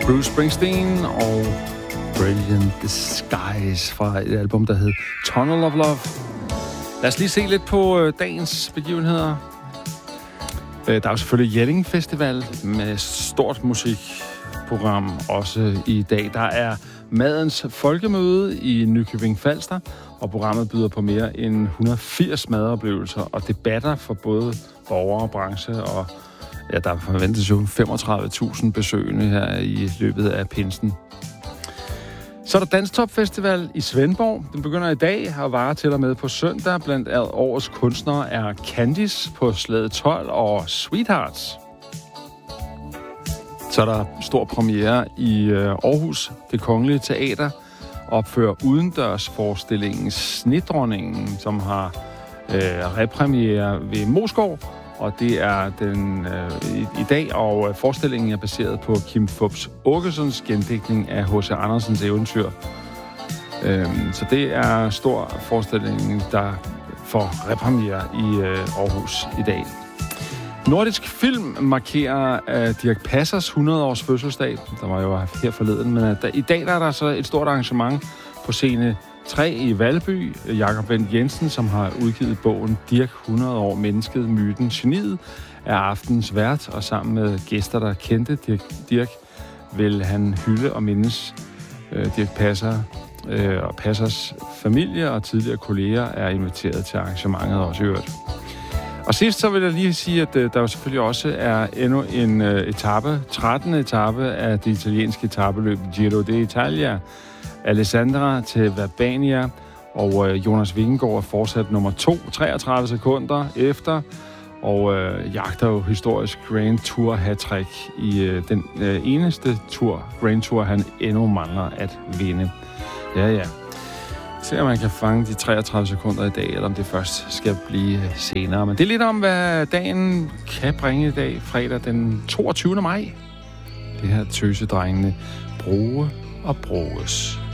Bruce Springsteen og Brilliant Disguise fra et album, der hed Tunnel of Love. Lad os lige se lidt på dagens begivenheder. Der er jo selvfølgelig Jelling Festival med stort musikprogram også i dag. Der er Madens Folkemøde i Nykøbing Falster, og programmet byder på mere end 180 madoplevelser og debatter for både borgere og branche, og ja, der forventes jo 35.000 besøgende her i løbet af pinsen. Så er der Danstop Festival i Svendborg. Den begynder i dag og varer til og med på søndag. Blandt årets kunstnere er Candice på Slæde 12 og Sweethearts. Så er der stor premiere i Aarhus. Det Kongelige Teater opfører udendørsforestillingen Snedronningen, som har repremiere ved Moskov. Og det er den i dag, og forestillingen er baseret på Kim Fupz Aakersons gendigtning af H.C. Andersens eventyr. Så det er stor forestilling, der får repremiere i Aarhus i dag. Nordisk Film markerer Dirch Passers 100-års fødselsdag. Der var jo her forleden, men i dag der er der så et stort arrangement på scene 3 i Valby. Jakob Wendt Jensen, som har udgivet bogen Dirch 100 år, mennesket, myten, geniet, er aftens vært, og sammen med gæster, der kendte Dirch, vil han hylde og mindes Dirch Passer og Passers familie og tidligere kolleger er inviteret til arrangementet også i øvrigt. Og sidst så vil jeg lige sige, at der jo selvfølgelig også er endnu en etape, 13. etape af det italienske etapeløb Giro d'Italia. Alessandra til Verbania, og Jonas Vingegaard er fortsat nummer 2, 33 sekunder efter, og jagter jo historisk Grand Tour hat-trick i den eneste Grand Tour, han endnu mangler at vinde. Ja. Se om man kan fange de 33 sekunder i dag, eller om det først skal blive senere. Men det er lidt om, hvad dagen kan bringe i dag, fredag den 22. maj. Det her tøsedrengene Broge og Broges.